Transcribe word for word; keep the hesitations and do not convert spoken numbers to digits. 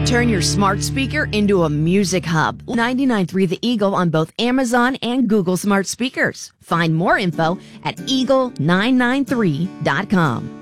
Turn your smart speaker into a music hub. ninety-nine point three The Eagle on both Amazon and Google smart speakers. Find more info at eagle nine nine three dot com.